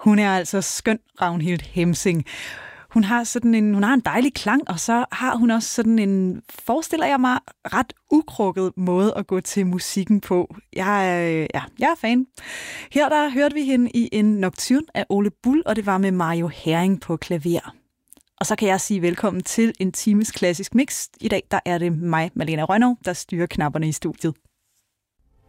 Hun er altså skøn, Ragnhild Hemsing. Hun har en dejlig klang, og så har hun også sådan en, forestiller jeg mig, ret ukrukket måde at gå til musikken på. Jeg er fan. Her der hørte vi hende i en nocturne af Ole Bull, og det var med Mario Herring på klaver. Og så kan jeg sige velkommen til en times klassisk mix. I dag der er det mig, Malene Rønnow, der styrer knapperne i studiet.